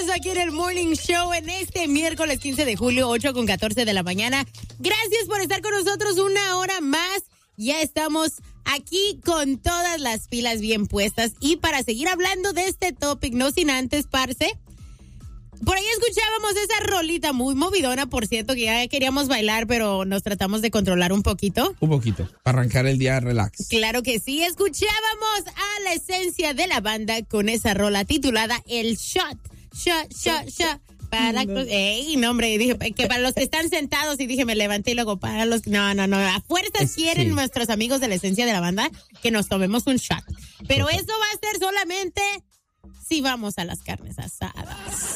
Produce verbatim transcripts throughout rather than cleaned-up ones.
regreso aquí en el Morning Show en este miércoles quince de julio, ocho con catorce de la mañana. Gracias por estar con nosotros una hora más. Ya estamos aquí con todas las pilas bien puestas y para seguir hablando de este topic, no sin antes, parce, por ahí escuchábamos esa rolita muy movidona, por cierto, que ya queríamos bailar, pero nos tratamos de controlar un poquito. Un poquito, para arrancar el día relax. Claro que sí, escuchábamos a la esencia de la banda con esa rola titulada El Shot, Shot, Shot, Shot. Para, no. Ey, no, hombre, dije que para los que están sentados y dije, me levanté y luego para los, no, no, no, a fuerzas es, quieren sí. nuestros amigos de la esencia de la banda que nos tomemos un shot. Pero eso va a ser solamente si vamos a las carnes asadas.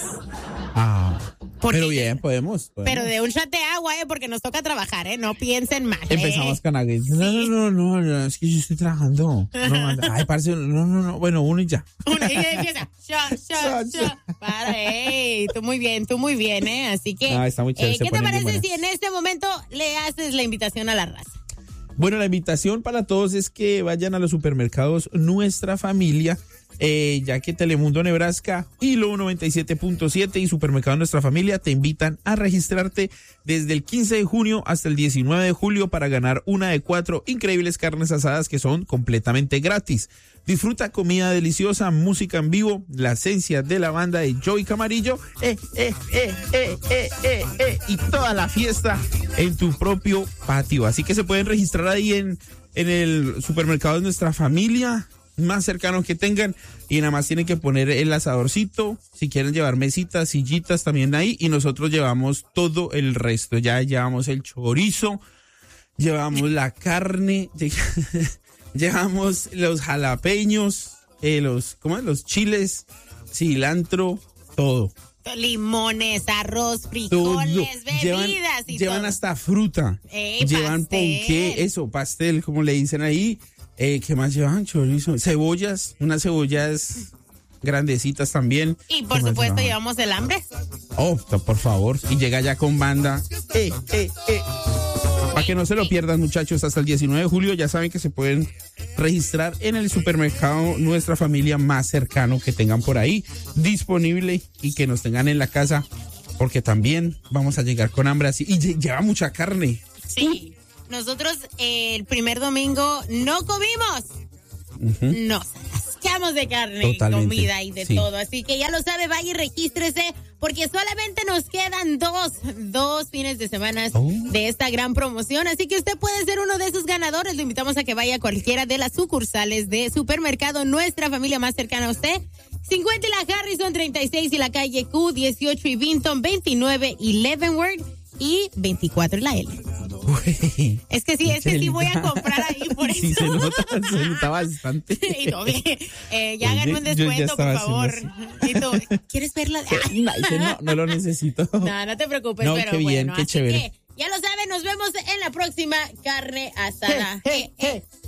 Ah, porque, pero bien, podemos, podemos. Pero de un shot de agua, eh, porque nos toca trabajar, eh, no piensen mal. Empezamos eh. con la sí. no, no, no, no, no, es que yo estoy trabajando. No, ay, parce, no, no, no, bueno, uno y ya. Uno y empieza, shot, shot, shot. Padre, tú muy bien, tú muy bien, eh, así que. Ah, está muy chévere, eh, ¿qué te parece si en este momento le haces la invitación a la raza? Bueno, la invitación para todos es que vayan a los supermercados Nuestra Familia, eh, ya que Telemundo Nebraska, Hilo noventa y siete punto siete y Supermercado Nuestra Familia te invitan a registrarte desde el quince de junio hasta el diecinueve de julio para ganar una de cuatro increíbles carnes asadas que son completamente gratis. Disfruta comida deliciosa, música en vivo, la esencia de la banda de Joey Camarillo, eh, eh, eh, eh, eh, eh, eh, y toda la fiesta en tu propio patio. Así que se pueden registrar ahí en, en el supermercado de Nuestra Familia más cercano que tengan y nada más tienen que poner el asadorcito, si quieren llevar mesitas, sillitas también ahí y nosotros llevamos todo el resto. Ya llevamos el chorizo, llevamos la carne, llevamos los jalapeños, eh, los, ¿cómo es? Los chiles, cilantro, todo. Limones, arroz, frijoles, todo. bebidas llevan, y llevan todo. hasta fruta. Ey, llevan pastel. ponqué, eso, pastel, como le dicen ahí. Eh, ¿Qué más llevan? Chorizo, cebollas, unas cebollas grandecitas también. Y por supuesto llevamos el hambre. Oh, por favor. Y llega ya con banda. Eh, eh, eh. Para que no se lo pierdan, muchachos, hasta el diecinueve de julio ya saben que se pueden registrar en el supermercado Nuestra Familia más cercano que tengan por ahí disponible y que nos tengan en la casa porque también vamos a llegar con hambre así y lleva mucha carne. Sí. Nosotros eh, el primer domingo no comimos, uh-huh. nos atascamos de carne, totalmente. Comida y de sí. todo. Así que ya lo sabe, vaya y regístrese porque solamente nos quedan dos, dos fines de semana oh. de esta gran promoción. Así que usted puede ser uno de esos ganadores. Lo invitamos a que vaya a cualquiera de las sucursales de Supermercado Nuestra Familia más cercana a usted. cincuenta y la Harrison, treinta y seis y la calle Q, dieciocho y Vinton, veintinueve y Leavenworth y veinticuatro y la L. Uy, es que sí, es que sí voy a comprar ahí por eso. Sí, se nota, se nota bastante. Y no, eh, ya háganme un descuento, por favor. Y tú, ¿quieres verla? no, no lo necesito. No, no te preocupes, no, pero qué bien, bueno, qué así chévere. que ya lo saben, nos vemos en la próxima carne asada. Hey, hey, hey.